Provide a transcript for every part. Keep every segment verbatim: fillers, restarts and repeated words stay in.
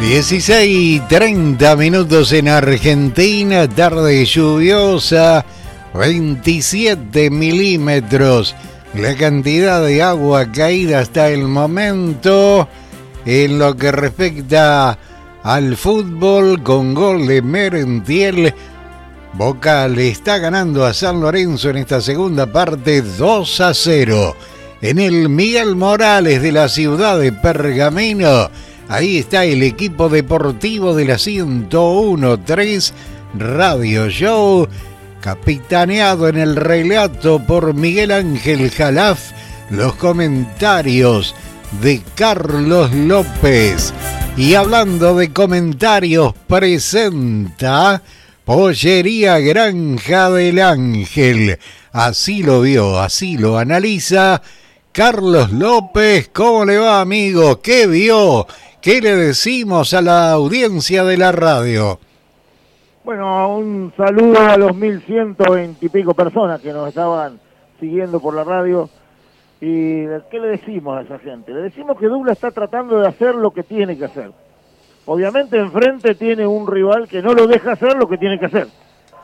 dieciséis y treinta minutos en Argentina, tarde lluviosa, veintisiete milímetros. La cantidad de agua caída hasta el momento en lo que respecta al fútbol, con gol de Merentiel. Boca le está ganando a San Lorenzo en esta segunda parte dos a cero. En el Miguel Morales de la ciudad de Pergamino, ahí está el equipo deportivo de la ciento uno punto tres Radio Show, capitaneado en el relato por Miguel Ángel Jalaf, los comentarios de Carlos López. Y hablando de comentarios, presenta Pollería Granja del Ángel. Así lo vio, así lo analiza Carlos López. ¿Cómo le va, amigo? ¿Qué vio? ¿Qué le decimos a la audiencia de la radio? Bueno, un saludo a los mil ciento veinte y pico personas que nos estaban siguiendo por la radio. ¿Y qué le decimos a esa gente? Le decimos que Douglas está tratando de hacer lo que tiene que hacer. Obviamente enfrente tiene un rival que no lo deja hacer lo que tiene que hacer.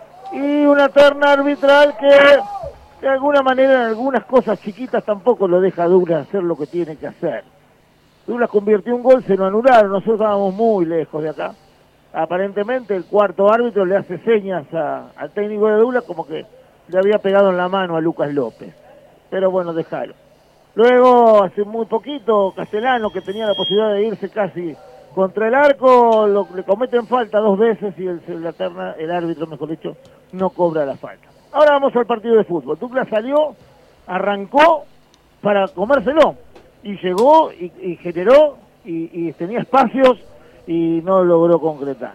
Y una terna arbitral que de alguna manera en algunas cosas chiquitas tampoco lo deja a Douglas hacer lo que tiene que hacer. Douglas convirtió un gol, se lo anularon, nosotros estábamos muy lejos de acá. Aparentemente el cuarto árbitro le hace señas a, al técnico de Douglas como que le había pegado en la mano a Lucas López. Pero bueno, déjalo. Luego, hace muy poquito, Castellano, que tenía la posibilidad de irse casi contra el arco, lo, le cometen falta dos veces y el, la terna, el árbitro, mejor dicho, no cobra la falta. Ahora vamos al partido de fútbol. Douglas salió, arrancó para comérselo y llegó y, y generó y, y tenía espacios y no logró concretar.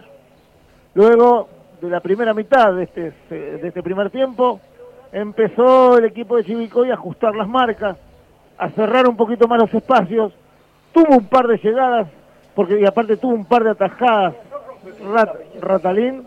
Luego de la primera mitad de este, de este primer tiempo, empezó el equipo de Chivilcoy a ajustar las marcas, a cerrar un poquito más los espacios, tuvo un par de llegadas, porque y aparte tuvo un par de atajadas Rat, Ratalín,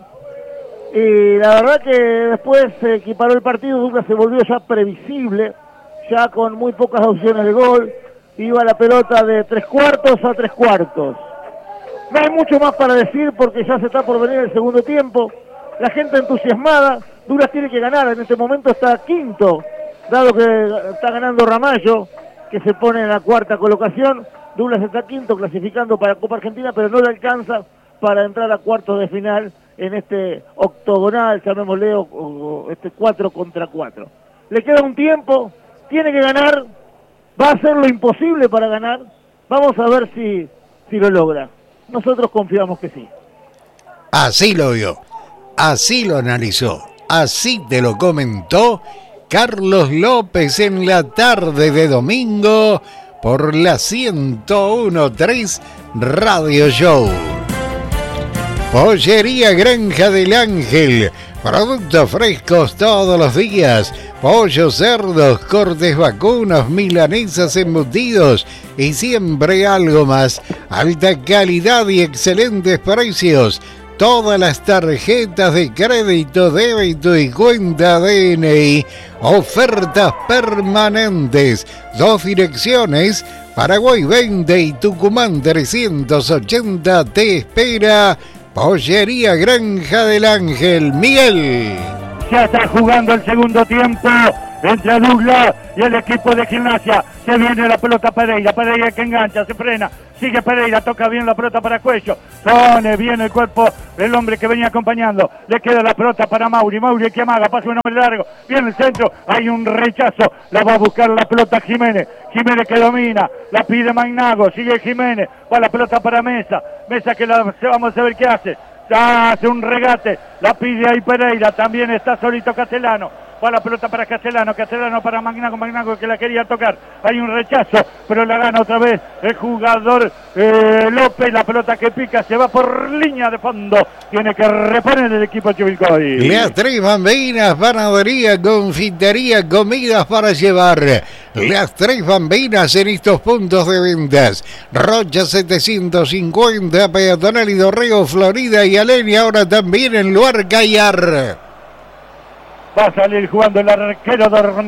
y la verdad que después se equiparó el partido. Douglas se volvió ya previsible, ya con muy pocas opciones de gol, iba la pelota de tres cuartos a tres cuartos. No hay mucho más para decir porque ya se está por venir el segundo tiempo, la gente entusiasmada. Douglas tiene que ganar, en este momento está quinto, dado que está ganando Ramallo, que se pone en la cuarta colocación. Douglas está quinto clasificando para Copa Argentina, pero no le alcanza para entrar a cuartos de final en este octogonal, llamémosle, o, o este cuatro contra cuatro. Le queda un tiempo, tiene que ganar, va a hacer lo imposible para ganar, vamos a ver si, si lo logra. Nosotros confiamos que sí. Así lo vio, así lo analizó, así te lo comentó Carlos López en la tarde de domingo por la ciento uno punto tres Radio Show. Pollería Granja del Ángel, productos frescos todos los días, pollos, cerdos, cortes vacunos, milanesas, embutidos y siempre algo más. Alta calidad y excelentes precios. Todas las tarjetas de crédito, débito y cuenta D N I. Ofertas permanentes. Dos direcciones, Paraguay veinte y Tucumán trescientos ochenta. Te espera Pollería Granja del Ángel. Miguel. Ya está jugando el segundo tiempo entre Douglas y el equipo de Gimnasia. Se viene la pelota Pereira, Pereira que engancha, se frena, sigue Pereira, toca bien la pelota para Cuello, pone bien el cuerpo del hombre que venía acompañando, le queda la pelota para Mauri, Mauri que amaga, pasa un hombre largo, viene el centro, hay un rechazo, la va a buscar la pelota Jiménez, Jiménez que domina, la pide Magnago, sigue Jiménez, va la pelota para Mesa, Mesa que la, vamos a ver qué hace, hace un regate, la pide ahí Pereira, también está solito Castellano. Va la pelota para Castellano, Castellano para Magnago, Magnago que la quería tocar, hay un rechazo, pero la gana otra vez el jugador eh, López, la pelota que pica, se va por línea de fondo, tiene que reponer el equipo Chivilcoy. Las Tres Bambinas, panadería, confitería, comidas para llevar. Las Tres Bambinas en estos puntos de ventas. Rocha setecientos cincuenta, Peatonal y Dorrego, Florida y Alenia, ahora también en Luarca y Ar. Va a salir jugando el arquero Dornich.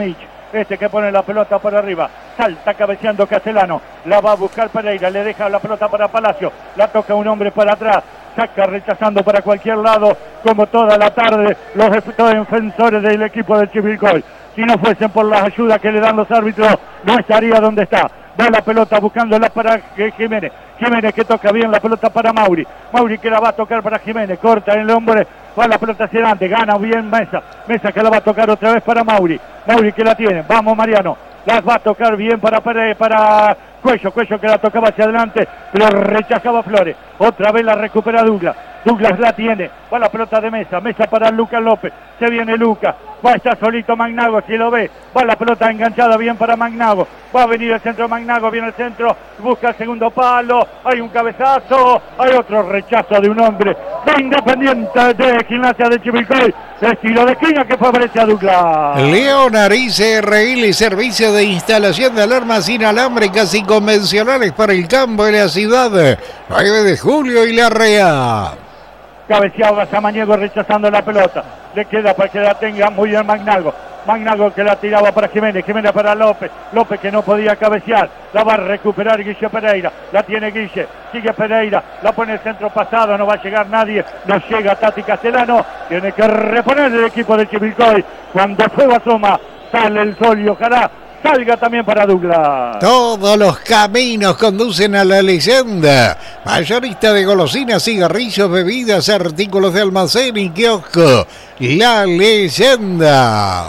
Este que pone la pelota por arriba. Salta cabeceando Castellano. La va a buscar Pereira. Le deja la pelota para Palacio. La toca un hombre para atrás. Saca rechazando para cualquier lado. Como toda la tarde los defensores del equipo del Chivilcoy. Si no fuesen por las ayudas que le dan los árbitros, no estaría donde está. Da la pelota buscándola para Jiménez. Jiménez que toca bien la pelota para Mauri. Mauri que la va a tocar para Jiménez. Corta el hombre. Va la pelota hacia adelante. Gana bien Mesa. Mesa que la va a tocar otra vez para Mauri. Mauri que la tiene. Vamos Mariano. Las va a tocar bien para, para, para Cuello. Cuello que la tocaba hacia adelante. Pero rechazaba Flores. Otra vez la recupera Douglas. Douglas la tiene. Va la pelota de Mesa. Mesa para Lucas López. Se viene Lucas. Va a estar solito Magnago, si lo ve. Va la pelota enganchada bien para Magnago. Va a venir el centro Magnago, viene el centro. Busca el segundo palo. Hay un cabezazo. Hay otro rechazo de un hombre de Independiente de Gimnasia de Chivilcoy. Estilo de esquina que favorece a Douglas. León Arice R L, servicio de instalación de alarmas inalámbricas y convencionales para el campo de la ciudad. nueve de julio y Larrea. Cabeceaba Samaniego rechazando la pelota. Le queda para que la tenga muy bien Magnago. Magnago que la tiraba para Jiménez. Jiménez para López. López que no podía cabecear. La va a recuperar Guille Pereira. La tiene Guille. Sigue Pereira. La pone el centro pasado. No va a llegar nadie. No llega Tati Castellano. Tiene que reponer el equipo de Chivilcoy. Cuando fuego asoma, sale el sol y ojalá salga también para Douglas. Todos los caminos conducen a la leyenda. Mayorista de golosinas, cigarrillos, bebidas, artículos de almacén y kiosco. La leyenda.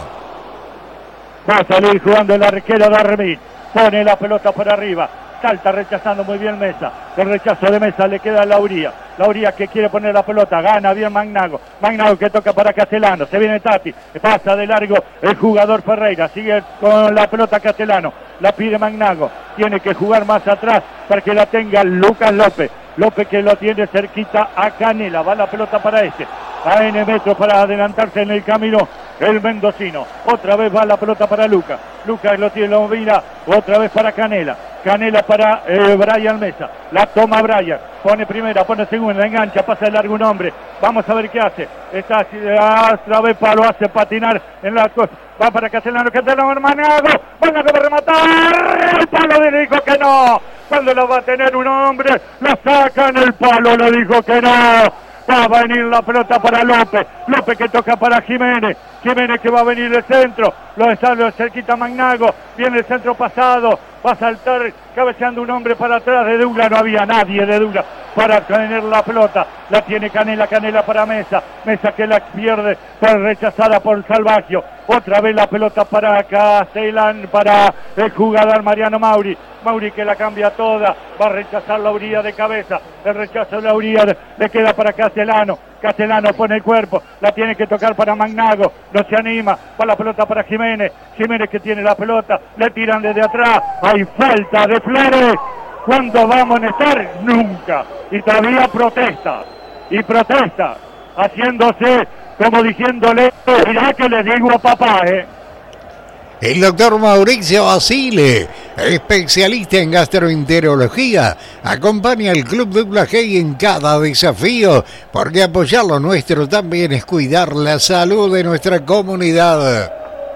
Va a salir jugando el arquero Darmit. Pone la pelota por arriba. Salta rechazando muy bien Mesa. El rechazo de Mesa le queda a Lauría. Lauría que quiere poner la pelota. Gana bien Magnago. Magnago que toca para Castellano. Se viene Tati. Pasa de largo el jugador Ferreira. Sigue con la pelota Castellano. La pide Magnago. Tiene que jugar más atrás para que la tenga Lucas López. López que lo tiene cerquita a Canela. Va la pelota para este. A N metros para adelantarse en el camino el mendocino. Otra vez va la pelota para Lucas. Lucas lo tiene, lo mira. Otra vez para Canela. Canela para eh, Brian Mesa. La toma Brian. Pone primera, pone segunda, engancha, pasa de largo un hombre. Vamos a ver qué hace. Está otra vez lo hace patinar en la cosa. Va para Castellano, Castellano, Manago. Manago va a rematar. El palo le dijo que no. Cuando lo va a tener un hombre, la saca en el palo, le dijo que no. Va a venir la pelota para López. López que toca para Jiménez. Jiménez que va a venir el centro. Lo está cerquita Magnago. Viene el centro pasado. Va a saltar cabeceando un hombre para atrás de Douglas. No había nadie de Douglas para tener la pelota. La tiene Canela. Canela para Mesa. Mesa que la pierde. Fue rechazada por Salvagio. Otra vez la pelota para Castellán. Para el jugador Mariano Mauri. Mauri que la cambia toda. Va a rechazar la Lauría de cabeza. El rechazo de Lauría le queda para Castellano. Castellano pone el cuerpo. La tiene que tocar para Magnago. No se anima. Va la pelota para Jiménez. Jiménez que tiene la pelota. Le tiran desde atrás. Hay falta de Flores. ¿Cuándo va a amonestar? Nunca. Y todavía protesta. Y protesta. Haciéndose como diciéndole, mirá que le digo a papá, eh. El doctor Mauricio Basile, especialista en gastroenterología, acompaña al Club Douglas Hay en cada desafío, porque apoyar lo nuestro también es cuidar la salud de nuestra comunidad.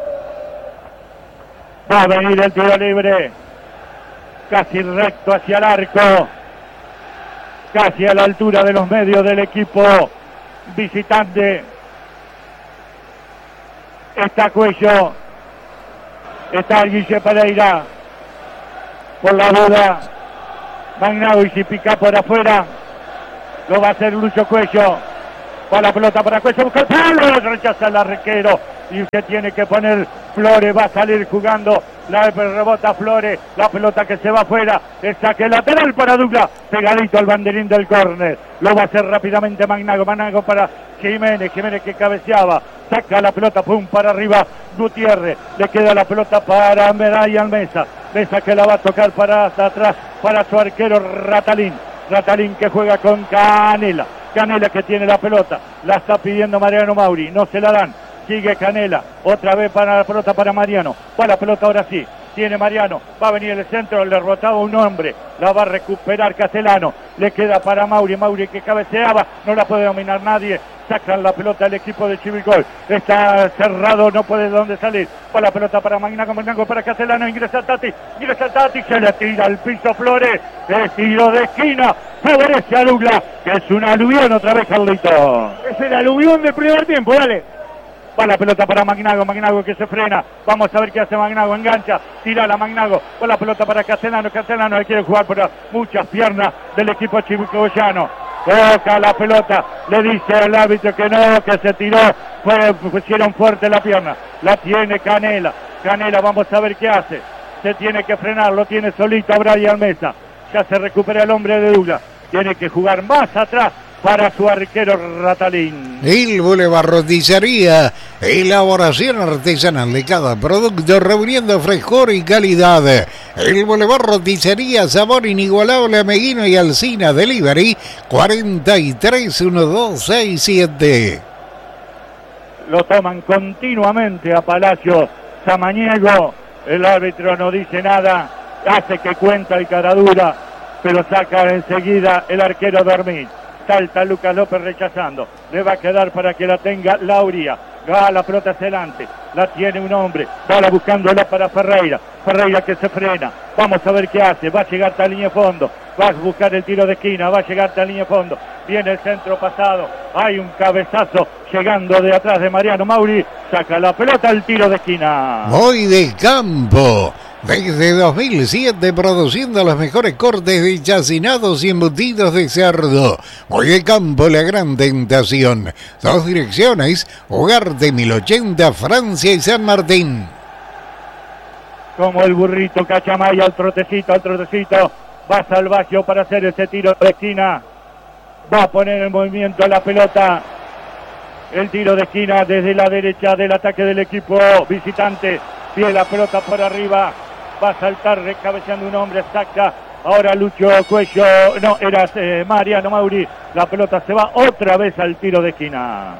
Va a venir el tiro libre, casi recto hacia el arco, casi a la altura de los medios del equipo visitante. Está Cuello. Está Guille Pereira. Por la duda, Magnago y si pica por afuera, lo va a hacer Lucho Cuello. Va la pelota para Cuello, busca el palo, rechaza el arquero. Y usted tiene que poner Flores, va a salir jugando. La rebota Flores, la pelota que se va afuera. El saque lateral para Douglas, pegadito al banderín del córner. Lo va a hacer rápidamente Magnago. Magnago para Jiménez, Jiménez que cabeceaba. Saca la pelota, pum, para arriba Gutiérrez. Le queda la pelota para Brian Mesa. Mesa que la va a tocar para atrás, para su arquero Ratalín. Ratalín que juega con Canela. Canela que tiene la pelota. La está pidiendo Mariano Mauri. No se la dan. Sigue Canela. Otra vez para la pelota para Mariano. Va la pelota ahora sí. tiene Mariano, va a venir el centro, le rebotaba un hombre, la va a recuperar Castellano, le queda para Mauri, Mauri que cabeceaba, no la puede dominar nadie, sacan la pelota el equipo de Chivilcoy, está cerrado, no puede de dónde salir, va la pelota para Magnago, Magnago para Castellano, ingresa Tati, ingresa Tati, se le tira al piso Flores, el tiro de esquina, favorece a Douglas, que es un aluvión otra vez, Carlito. Es el aluvión del primer tiempo, dale. Va la pelota para Magnago, Magnago que se frena. Vamos a ver qué hace Magnago, engancha, tira la Magnago. Va la pelota para Castellano, Castellano le quiere jugar por muchas piernas del equipo chivilcoyano. Toca la pelota, le dice al árbitro que no, que se tiró, fue, pusieron fuerte la pierna. La tiene Canela, Canela vamos a ver qué hace. Se tiene que frenar, lo tiene solito a Brian Mesa. Ya se recupera el hombre de Douglas. Tiene que jugar más atrás para su arquero Ratalín. El Boulevard Roticería, elaboración artesanal de cada producto, reuniendo frescor y calidad. El Boulevard Roticería, sabor inigualable a Meguino y Alsina, delivery cuarenta y tres doce sesenta y siete. Lo toman continuamente a Palacio Samaniego, el árbitro no dice nada, hace que cuenta el caradura, pero saca enseguida el arquero Dormit. Salta Lucas López rechazando, le va a quedar para que la tenga Lauría, va la pelota hacia adelante, la tiene un hombre, va buscándola para Ferreira, Ferreira que se frena, vamos a ver qué hace, va a llegar hasta la línea de fondo, va a buscar el tiro de esquina, va a llegar hasta la línea de fondo, viene el centro pasado, hay un cabezazo llegando de atrás de Mariano Mauri, saca la pelota al tiro de esquina. Voy de campo. Desde dos mil siete produciendo los mejores cortes de chacinados y embutidos de cerdo. Voy de campo, la gran tentación. Dos direcciones, Ugarte mil ochenta, Francia y San Martín. Como el burrito Cachamaya, al trotecito, al trotecito. Va Salvaggio para hacer ese tiro de esquina. Va a poner en movimiento la pelota. El tiro de esquina desde la derecha del ataque del equipo visitante. Pide la pelota por arriba. Va a saltar recabeceando un hombre, saca ahora Lucho Cuello, no, era eh, Mariano Mauri, la pelota se va otra vez al tiro de esquina.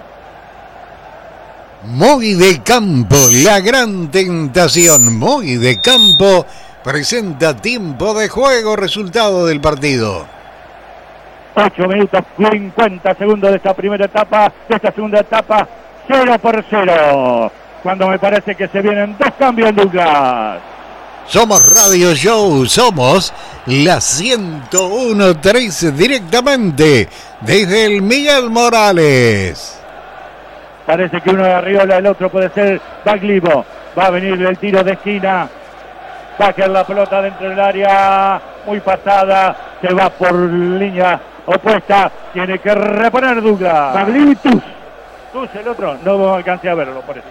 Muy de campo, la gran tentación, muy de campo, presenta tiempo de juego, resultado del partido. ocho minutos cincuenta segundos de esta primera etapa, de esta segunda etapa, cero por cero, cuando me parece que se vienen dos cambios en Douglas. Somos Radio Show, somos la ciento uno punto tres directamente desde el Miguel Morales. Parece que uno de Arriola, el otro puede ser Baglivo. Va a venir el tiro de esquina. Va a quedar la pelota dentro del área, muy pasada, se va por línea opuesta, tiene que reponer Douglas. Baglivo y Tus. Tus el otro, no alcancé a verlo por eso.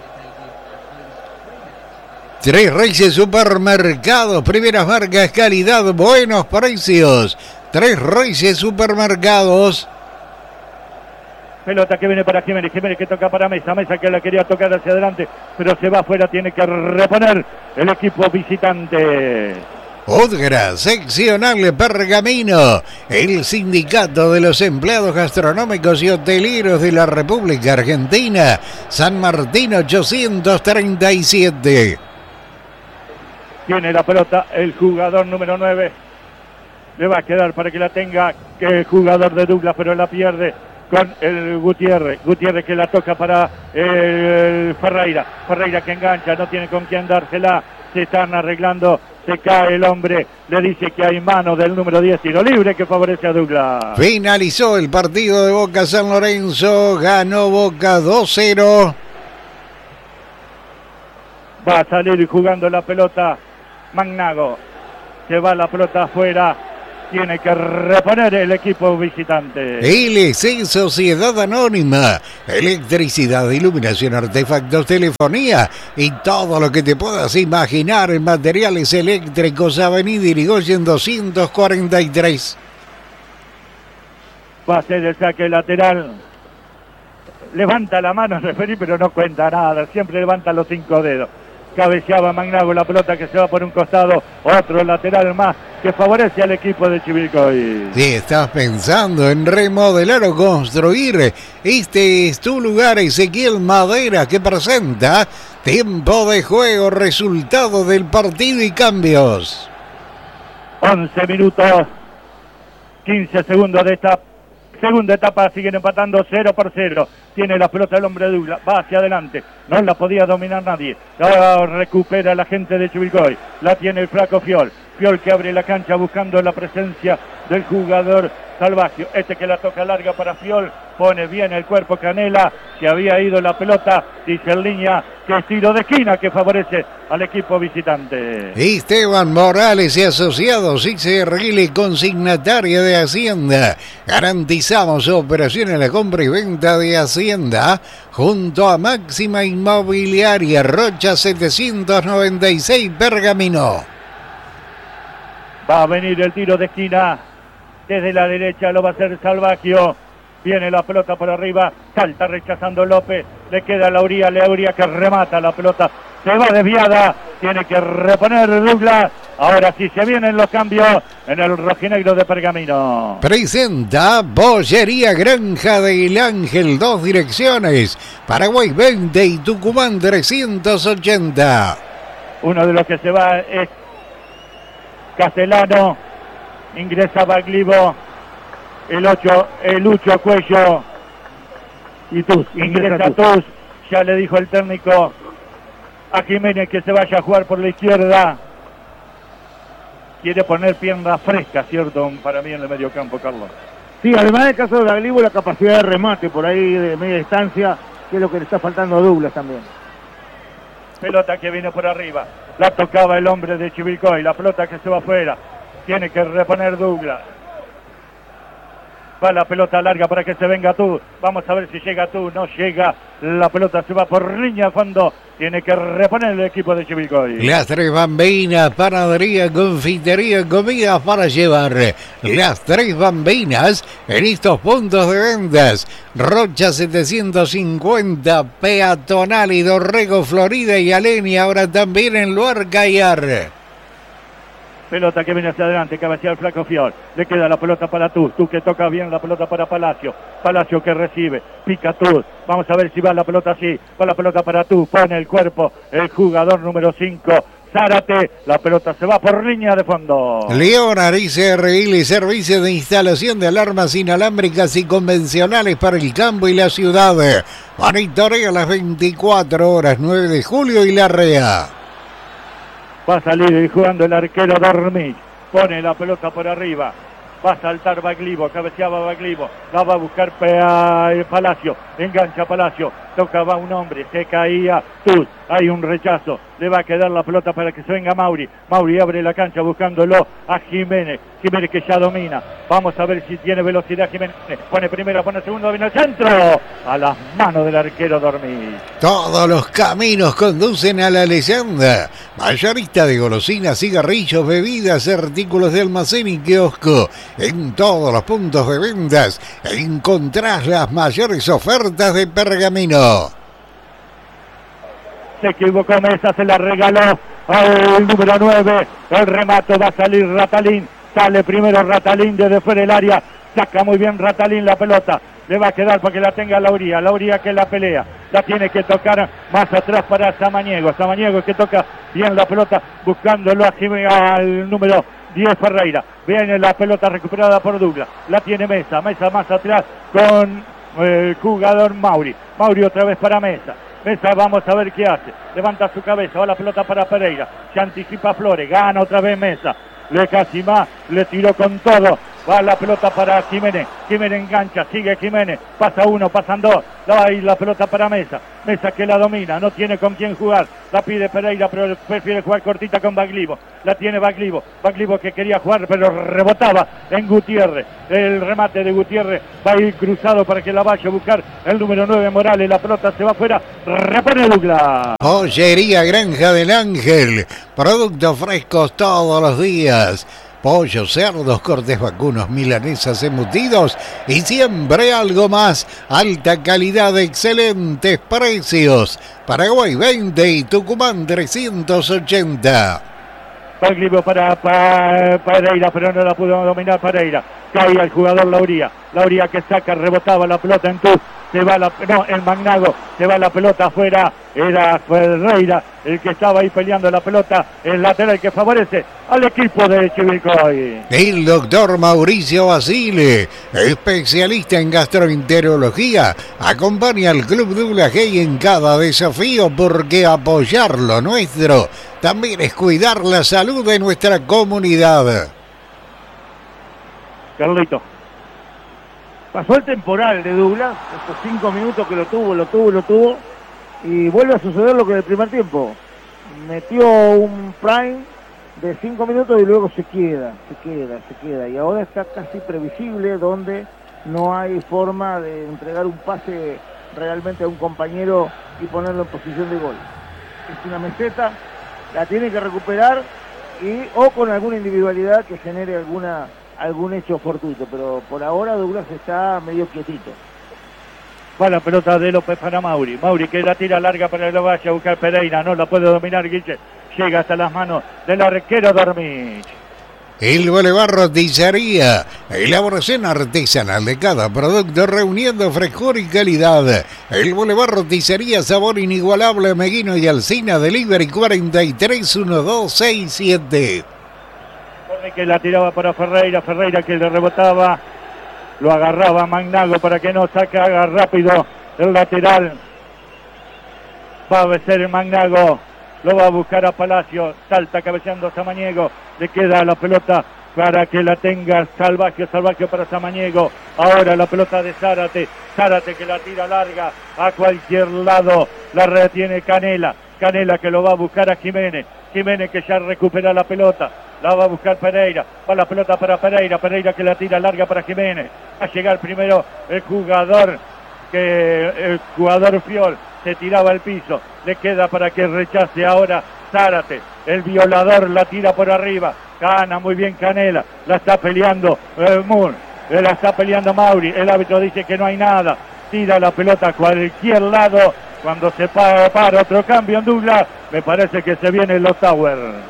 Tres Reyes Supermercados, primeras marcas, calidad, buenos precios. Tres Reyes Supermercados. Pelota que viene para Jiménez, Jiménez que toca para Mesa, Mesa que la quería tocar hacia adelante, pero se va afuera, tiene que reponer el equipo visitante. Udgra, seccional Pergamino, el sindicato de los empleados gastronómicos y hoteleros de la República Argentina, San Martín ochocientos treinta y siete. Tiene la pelota el jugador número nueve. Le va a quedar para que la tenga el jugador de Douglas, pero la pierde con el Gutiérrez. Gutiérrez que la toca para el Ferreira. Ferreira que engancha, no tiene con quién dársela. Se están arreglando, se cae el hombre. Le dice que hay mano del número diez, tiro libre que favorece a Douglas. Finalizó el partido de Boca San Lorenzo. Ganó Boca dos cero. Va a salir jugando la pelota Magnago. Se va la pelota afuera. Tiene que reponer el equipo visitante. L C Sociedad Anónima. Electricidad, iluminación, artefactos, telefonía y todo lo que te puedas imaginar en materiales eléctricos. Avenida Irigoyen doscientos cuarenta y tres. Va a ser el saque lateral. Levanta la mano el referí, pero no cuenta nada. Siempre levanta los cinco dedos. cabeceaba Magnago, la pelota que se va por un costado, otro lateral más que favorece al equipo de Chivilcoy. Si estás pensando en remodelar o construir, este es tu lugar. Ezequiel Madera, que presenta tiempo de juego, resultado del partido y cambios. once minutos, quince segundos de esta segunda etapa, siguen empatando cero por cero. Tiene la pelota el hombre de Douglas, va hacia adelante, no la podía dominar nadie. La recupera la gente de Chivilcoy, la tiene el flaco Fiol. Fiol que abre la cancha buscando la presencia del jugador Salvaggio. Este que la toca larga para Fiol, pone bien el cuerpo Canela, que había ido la pelota, dice en línea que es tiro de esquina que favorece al equipo visitante. Esteban Morales y Asociados, I C R L consignataria de Hacienda. Garantizamos operación en la compra y venta de Hacienda junto a Máxima Inmobiliaria, Rocha setecientos noventa y seis, Pergamino. Va a venir el tiro de esquina desde la derecha, lo va a hacer Salvaggio. Viene la pelota por arriba, salta rechazando López, le queda a Lauría, Lauría que remata la pelota, se va desviada, tiene que reponer Douglas. Ahora sí se vienen los cambios en el rojinegro de Pergamino. Presenta Bollería Granja del Ángel, dos direcciones, Paraguay veinte y Tucumán trescientos ochenta. Uno de los que se va es Castellano, ingresa Baglivo, el ocho, el Lucho Cuello y Tuz, ingresa Tuz. Ya le dijo el técnico a Jiménez que se vaya a jugar por la izquierda. Quiere poner pierna fresca, ¿cierto? Para mí en el medio campo, Carlos. Sí, además del caso de Baglivo, la capacidad de remate por ahí de media distancia, que es lo que le está faltando a Douglas también. Pelota que viene por arriba, la tocaba el hombre de Chivilcoy, la pelota que se va afuera, tiene que reponer Douglas. Va la pelota larga para que se venga tú. Vamos a ver si llega tú. No llega. La pelota se va por línea de fondo. Tiene que reponer el equipo de Chivilcoy. Las Tres Bambinas, panadería, confitería, comidas para llevar. Las Tres Bambinas en estos puntos de ventas. Rocha setecientos cincuenta, Peatonal y Dorrego, Florida y Alenia. Ahora también en Luarca y Ar. Pelota que viene hacia adelante, cabecea el flaco Fiol. Le queda la pelota para Tuz. Tuz que toca bien la pelota para Palacio. Palacio que recibe. Pica Tuz. Vamos a ver si va la pelota así. Va la pelota para Tuz. Pone el cuerpo. El jugador número cinco. Zárate. La pelota se va por línea de fondo. Leonard I C R L, servicio de instalación de alarmas inalámbricas y convencionales para el campo y la ciudad. Monitorea las veinticuatro horas, nueve de julio y Larrea. Va a salir jugando el arquero Dormich. Pone la pelota por arriba. Va a saltar Baglivo. Cabeceaba Baglivo. La va a buscar Palacio. Engancha Palacio. Tocaba un hombre. Se caía Tuz. Hay un rechazo. Le va a quedar la pelota para que se venga Mauri. Mauri abre la cancha buscándolo a Jiménez. Jiménez que ya domina. Vamos a ver si tiene velocidad Jiménez. Pone primera, pone segunda, viene al centro. A las manos del arquero Dormich. Todos los caminos conducen a la leyenda. Mayorista de golosinas, cigarrillos, bebidas, artículos de almacén y kiosco. En todos los puntos de ventas encontrás las mayores ofertas de Pergamino. Se equivocó Mesa, se la regaló al número nueve. El remate va a salir Ratalín. Sale primero Ratalín desde fuera del área. Saca muy bien Ratalín la pelota. Le va a quedar para que la tenga Lauría. Lauría que la pelea. La tiene que tocar más atrás para Samaniego. Samaniego que toca bien la pelota buscándolo a Jiménez, al número diez Ferreira. Viene la pelota recuperada por Douglas. La tiene Mesa. Mesa más atrás con el jugador Mauri. Mauri otra vez para Mesa. Mesa, vamos a ver qué hace. Levanta su cabeza, va la pelota para Pereira. Se anticipa Flores, gana otra vez Mesa. Le casi más, le tiró con todo. Va la pelota para Jiménez. Jiménez engancha, sigue Jiménez. Pasa uno, pasan dos. Va ahí la pelota para Mesa. Mesa que la domina, no tiene con quién jugar. La pide Pereira, pero prefiere jugar cortita con Baglivo. La tiene Baglivo. Baglivo que quería jugar, pero rebotaba en Gutiérrez. El remate de Gutiérrez va a ir cruzado para que la vaya a buscar el número nueve Morales. La pelota se va afuera. Repone Douglas. Bollería Granja del Ángel. Productos frescos todos los días. pollos, cerdos, cortes vacunos, milanesas, embutidos y siempre algo más. Alta calidad, excelentes precios. Paraguay veinte y Tucumán trescientos ochenta. Baglivo para, para Pereira, pero no la pudo dominar Pereira. Caía el jugador Lauría. Lauría que saca, rebotaba la pelota en tu. Se va la, no, el Magnago, se va la pelota afuera. Era Ferreira el que estaba ahí peleando la pelota. El lateral que favorece al equipo de Chivilcoy. El doctor Mauricio Basile, especialista en gastroenterología, acompaña al Club Douglas Gay en cada desafío, porque apoyar lo nuestro también es cuidar la salud de nuestra comunidad. Carlito. Pasó el temporal de Douglas, estos cinco minutos que lo tuvo, lo tuvo, lo tuvo, y vuelve a suceder lo que del primer tiempo. Metió un prime de cinco minutos y luego se queda, se queda, se queda. Y ahora está casi previsible, donde no hay forma de entregar un pase realmente a un compañero y ponerlo en posición de gol. Es una meseta, la tiene que recuperar, y o con alguna individualidad que genere alguna... algún hecho fortuito, pero por ahora Douglas está medio quietito. Va la pelota de López para Mauri. Mauri que la tira larga para que lo vaya a buscar Pereira. No la puede dominar Guille. Llega hasta las manos del arquero Dormich. El Boulevard Roticería, elaboración artesanal de cada producto, reuniendo frescor y calidad. El Boulevard Roticería, sabor inigualable, Meguino y Alsina, delivery cuatro tres uno dos seis siete. Que la tiraba para Ferreira, Ferreira que le rebotaba, lo agarraba Magnago para que no saque, haga rápido el lateral. Va a ser el Magnago, lo va a buscar a Palacio, salta cabeceando Samaniego, le queda la pelota para que la tenga Salvaggio, Salvaggio para Samaniego. Ahora la pelota de Zárate, Zárate que la tira larga a cualquier lado, la retiene Canela, Canela que lo va a buscar a Jiménez, Jiménez que ya recupera la pelota. La va a buscar Pereira, va la pelota para Pereira, Pereira que la tira larga para Jiménez. Va a llegar primero el jugador, que el jugador Fiol se tiraba al piso. Le queda para que rechace ahora Zárate. El violador la tira por arriba. Gana muy bien Canela, la está peleando eh, Moore, la está peleando Mauri. El árbitro dice que no hay nada. Tira la pelota a cualquier lado. Cuando se para, para otro cambio en Douglas, me parece que se viene los Tower.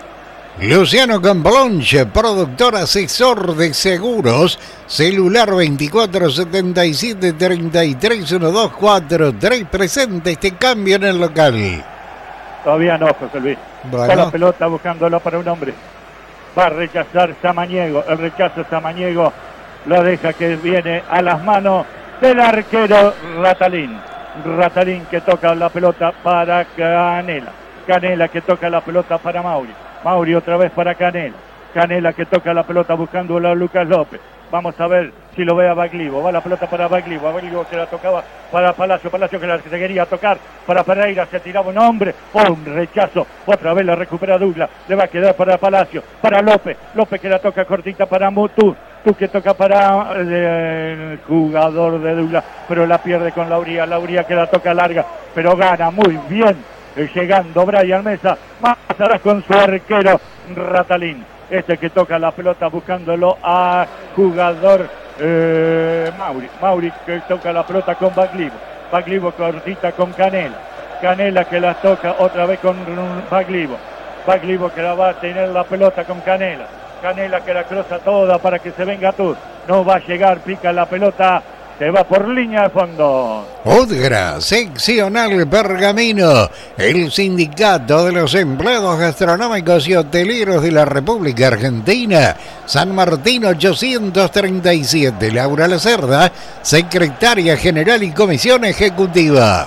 Luciano Camplonche, productor asesor de seguros, celular veinticuatro setenta y siete treinta y tres doce cuarenta y tres, presente este cambio en el local. Todavía no, José Luis. Bueno. Está la pelota buscándola para un hombre. Va a rechazar Samaniego, el rechazo Samaniego lo deja que viene a las manos del arquero Ratalín. Ratalín que toca la pelota para Canela. Canela que toca la pelota para Mauri. Mauri otra vez para Canela. Canela que toca la pelota buscando a Lucas López. Vamos a ver si lo ve a Baglivo. Va la pelota para Baglivo. Baglivo que la tocaba para Palacio. Palacio que la se quería tocar para Pereira. Se tiraba un hombre. Oh, un rechazo. Otra vez la recupera Douglas. Le va a quedar para Palacio. Para López. López que la toca cortita para Mutu. Tú que toca para eh, el jugador de Douglas. Pero la pierde con Lauría. Lauría que la toca larga. Pero gana muy bien. Llegando Brian Mesa, más atrás con su arquero Ratalín, este que toca la pelota buscándolo a jugador eh, Mauri, Mauri que toca la pelota con Baglivo, Baglivo cortita con Canela, Canela que la toca otra vez con Baglivo, Baglivo que la va a tener la pelota con Canela, Canela que la cruza toda para que se venga tú, no va a llegar, pica la pelota. Se va por línea de fondo. Udgra, seccional Pergamino, el sindicato de los empleados gastronómicos y hoteleros de la República Argentina. San Martín ochocientos treinta y siete. Laura Lacerda, secretaria general y comisión ejecutiva.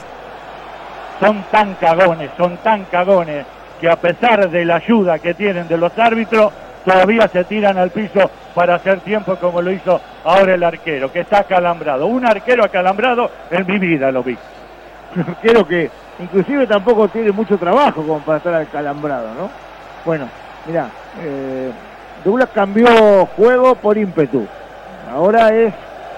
Son tan cagones, son tan cagones, que a pesar de la ayuda que tienen de los árbitros, todavía se tiran al piso para hacer tiempo como lo hizo ahora el arquero, que está acalambrado. Un arquero acalambrado en mi vida lo vi. Un arquero que inclusive tampoco tiene mucho trabajo como para estar acalambrado, ¿no? Bueno, mirá, eh, Douglas cambió juego por ímpetu. Ahora es...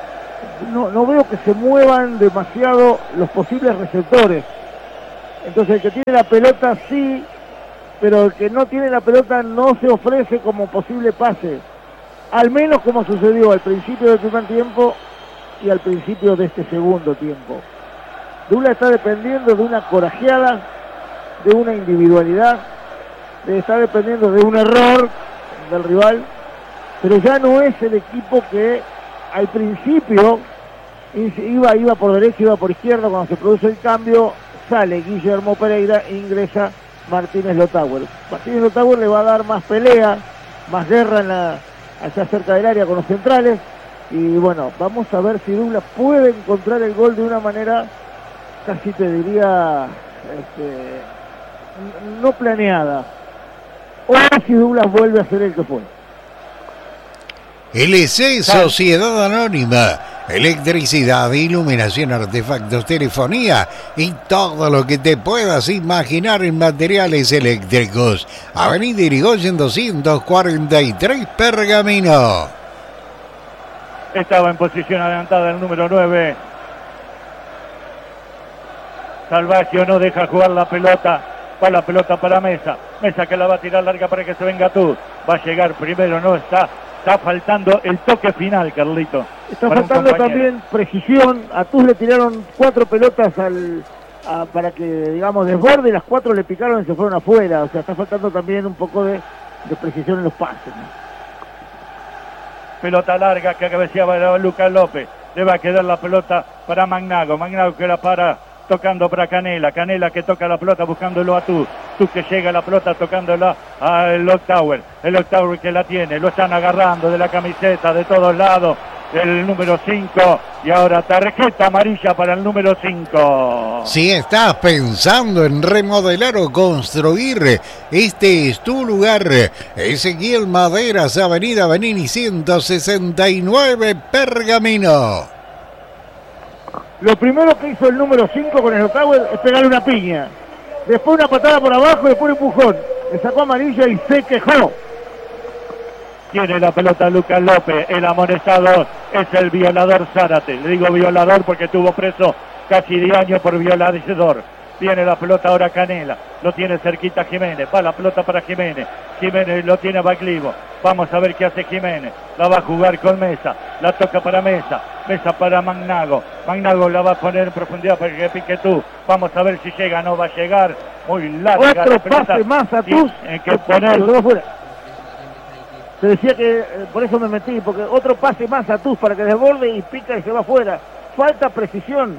No, no veo que se muevan demasiado los posibles receptores. Entonces el que tiene la pelota sí pero el que no tiene la pelota no se ofrece como posible pase, al menos como sucedió al principio del primer tiempo y al principio de este segundo tiempo. Douglas está dependiendo de una corajeada, de una individualidad, de, está dependiendo de un error del rival, pero ya no es el equipo que al principio iba, iba por derecha, iba por izquierda. Cuando se produce el cambio, sale Guillermo Pereira e ingresa Martínez Lotauer. Martínez Lotauer le va a dar más pelea, más guerra en la, allá cerca del área con los centrales, y bueno, vamos a ver si Douglas puede encontrar el gol de una manera, casi te diría, este, no planeada, o si Douglas vuelve a ser el que fue. L C Sociedad Anónima, electricidad, iluminación, artefactos, telefonía y todo lo que te puedas imaginar en materiales eléctricos. Avenida Irigoyen doscientos cuarenta y tres, Pergamino. Estaba en posición adelantada el número nueve. Salvaggio no deja jugar la pelota. Va la pelota para Mesa. Mesa que la va a tirar larga para que se venga tú. Va a llegar primero, no está. Está faltando el toque final, Carlito. Está faltando también precisión. A Tuz le tiraron cuatro pelotas al, a, para que, digamos, desborde, y las cuatro le picaron y se fueron afuera. O sea, está faltando también un poco de, de precisión en los pases, ¿no? Pelota larga que cabeceaba Lucas López. Le va a quedar la pelota para Magnago. Magnago que la para tocando para Canela. Canela que toca la pelota buscándolo a Tuz. Tuz que llega la pelota tocándola a Lotauer. El Lotauer que la tiene. Lo están agarrando de la camiseta de todos lados. El número cinco. Y ahora tarjeta amarilla para el número cinco. Si estás pensando en remodelar o construir, este es tu lugar. Ezequiel Maderas, Avenida Benini ciento sesenta y nueve, Pergamino. Lo primero que hizo el número cinco con el Lotauer es pegarle una piña. Después una patada por abajo y después un empujón. Le sacó amarilla y se quejó. Tiene la pelota Lucas López. El amonestado es el violador Zárate. Le digo violador porque estuvo preso casi diez años por violador. Tiene la pelota ahora Canela. Lo tiene cerquita Jiménez. Va la pelota para Jiménez. Jiménez lo tiene a Baglivo. Vamos a ver qué hace Jiménez. La va a jugar con Mesa. La toca para Mesa. Mesa para Magnago. Magnago la va a poner en profundidad para que pique tú. Vamos a ver si llega. No va a llegar. Muy larga. Otro la pelota. pase más a Tuz. Tiene que poner. Te decía que eh, por eso me metí, porque otro pase más a Tuz para que desborde y pica y se va afuera. Falta precisión.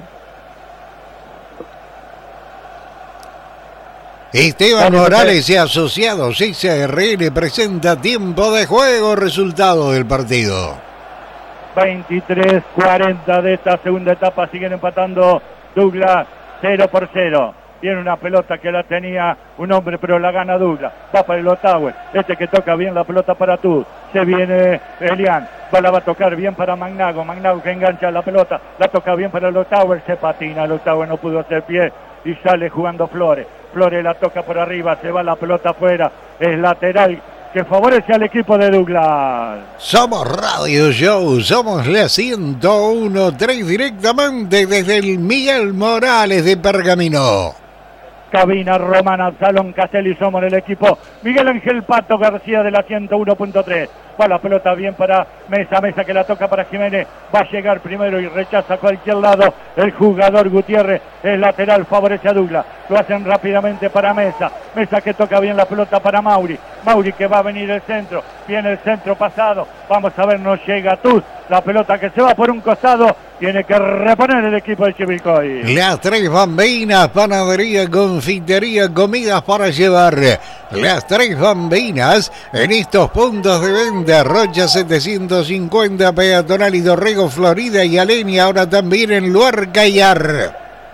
Esteban Morales y Asociados S R L presenta tiempo de juego, resultado del partido. veintitrés cuarenta de esta segunda etapa, siguen empatando Douglas cero por cero. Tiene una pelota que la tenía un hombre, pero la gana Douglas. Va para el Lotauer. Este que toca bien la pelota para Tuz. Se viene Elian. Va, la va a tocar bien para Magnago. Magnago que engancha la pelota. La toca bien para el Lotauer. Se patina. El Lotauer no pudo hacer pie. Y sale jugando Flores. Flores la toca por arriba. Se va la pelota afuera. Es lateral que favorece al equipo de Douglas. Somos Radio Show, somos la ciento uno punto tres directamente desde el Miguel Morales de Pergamino. Cabina Romana, Salón Castelli, somos el equipo Miguel Ángel Pato García de la ciento uno punto tres. Va la pelota bien para Mesa, Mesa que la toca para Jiménez, va a llegar primero y rechaza a cualquier lado el jugador Gutiérrez, el lateral favorece a Douglas, lo hacen rápidamente para Mesa, Mesa que toca bien la pelota para Mauri, Mauri que va a venir el centro, viene el centro pasado, vamos a ver, no llega Tuz, la pelota que se va por un costado, tiene que reponer el equipo de Chivilcoy. Las Tres Bambinas, panadería, confitería, comidas para llevar. Las Tres Bambinas en estos puntos de venta: Rocha setecientos cincuenta, Peatonal y Dorrego, Florida y Alenia, ahora también en Luarca y Ar.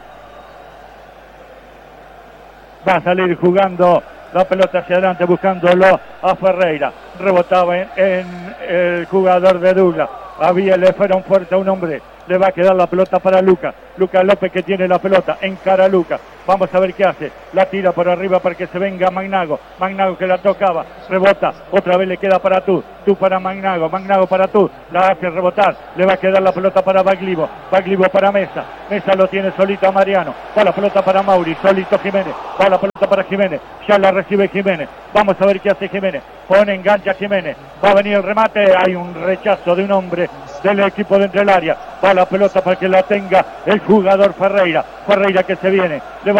Va a salir jugando la pelota hacia adelante buscándolo a Ferreira. Rebotaba en, en el jugador de Douglas. Había, le fueron fuerte a un hombre. le va a quedar la pelota para Lucas. Lucas López que tiene la pelota, encara a Lucas. Vamos a ver qué hace. La tira por arriba para que se venga Magnago. Magnago que la tocaba, rebota. Otra vez le queda para tú. Tú para Magnago. Magnago para tú. La hace rebotar. Le va a quedar la pelota para Baglivo. Baglivo para Mesa. Mesa lo tiene solito a Mariano. Va la pelota para Mauri. Solito Jiménez. Va la pelota para Jiménez. Ya la recibe Jiménez. Vamos a ver qué hace Jiménez. Pone engancha Jiménez. Va a venir el remate. Hay un rechazo de un hombre del equipo dentro del área. Va la pelota para que la tenga el jugador Ferreira. Ferreira que se viene. Le va